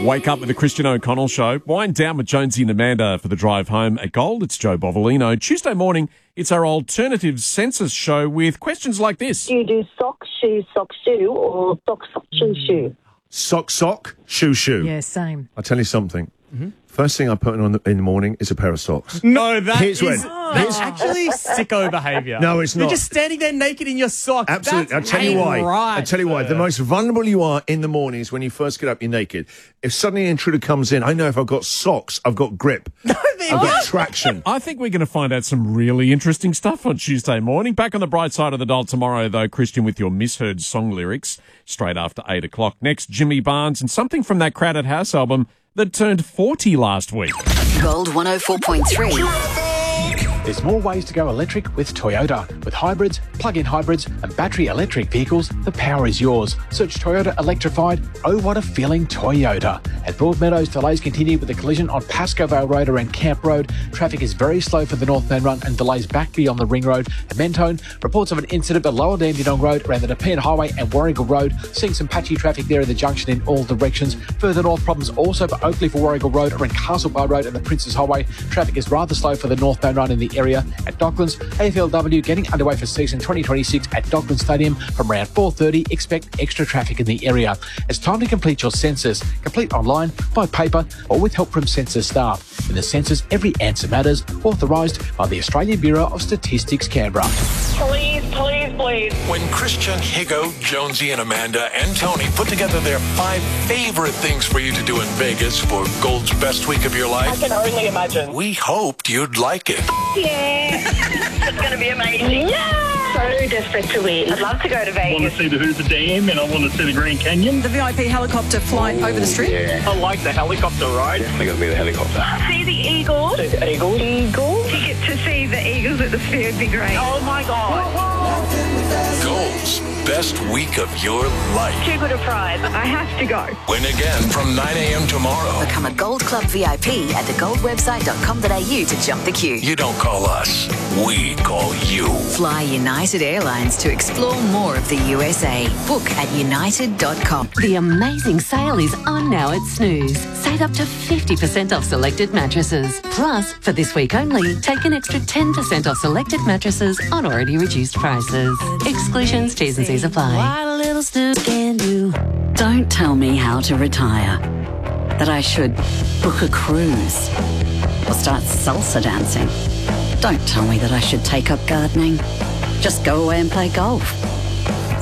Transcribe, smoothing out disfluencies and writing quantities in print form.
Wake up with the Christian O'Connell Show. Wind down with Jonesy and Amanda for the drive home at Gold. It's Joe Bovolino. Tuesday morning, it's our alternative census show with questions like this. Do you do sock, shoe, or sock, shoe, shoe? Sock, shoe. Yeah, same. I'll tell you something. First thing I put on in the morning is a pair of socks. No, that's actually sicko behaviour. No, it's not. You're just standing there naked in your socks. Absolutely. That's I'll tell you why. right, I'll tell you why. The most vulnerable you are in the morning is when you first get up, you're naked. If suddenly an intruder comes in, I know if I've got socks, I've got grip. I've got traction. I think we're going to find out some really interesting stuff on Tuesday morning. Back on the bright side of the dial tomorrow, though, Christian, with your misheard song lyrics, straight after 8 o'clock. Next, Jimmy Barnes and something from that Crowded House album that turned 40 last week. Gold 104.3. There's more ways to go electric with Toyota. With hybrids, plug-in hybrids and battery electric vehicles, the power is yours. Search Toyota Electrified. Oh, what a feeling, Toyota. At Broadmeadows, delays continue with a collision on Pascoe Vale Road around Camp Road. Traffic is very slow for the northbound run and delays back beyond the Ring Road. At Mentone, reports of an incident at Lower Dandenong Road around the Nepean Highway and Warrigal Road. Seeing some patchy traffic there at the junction in all directions. Further north, problems also for Oakley for Warrigal Road around Castlebar Road and the Princes Highway. Traffic is rather slow for the northbound run in the area. At Docklands, AFLW getting underway for season 2026 at Docklands Stadium from around 4:30. Expect extra traffic in the area. It's time to complete your census. Complete online, by paper, or with help from census staff. In the census, every answer matters. Authorised by the Australian Bureau of Statistics, Canberra. Please. When Christian, Higo, Jonesy, and Amanda and Tony put together their 5 favorite things for you to do in Vegas for Gold's best week of your life, I can only imagine. we hoped you'd like it. Yeah. It's going to be amazing. Yeah. So desperate to win. I'd love to go to I want Vegas. to see the Hoover Dam and I want to see the Grand Canyon. The VIP helicopter flight over the strip. I like the helicopter ride. Definitely going to be the helicopter. See the Eagles. See the Eagles. Eagles. Ticket to see the Eagles at the Sphere would be great. Oh my God. Gold's best week of your life. Too good a prize. I have to go. Win again from 9 a.m. tomorrow. Become a Gold Club VIP at thegoldwebsite.com.au to jump the queue. You don't call us, we call you. Fly United Airlines to explore more of the USA. Book at united.com. The amazing sale is on now at Snooze. Save up to 50% off selected mattresses. Plus, for this week only, take an extra 10% off selected mattresses on already reduced prices. Exclusions, T's and C's apply. What a little Snooze can do. Don't tell me how to retire. That I should book a cruise or start salsa dancing. Don't tell me that I should take up gardening. Just go away and play golf.